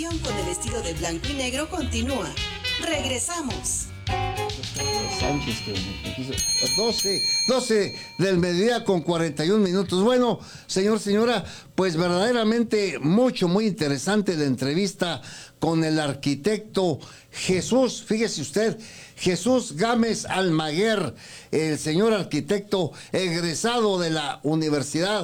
Con el estilo de blanco y negro continúa. Regresamos. Sánchez, que me quiso. 12 del mediodía con 41 minutos. Bueno, señora, pues verdaderamente muy interesante la entrevista con el arquitecto Jesús, fíjese usted, Jesús Gámez Almaguer, el señor arquitecto egresado de la Universidad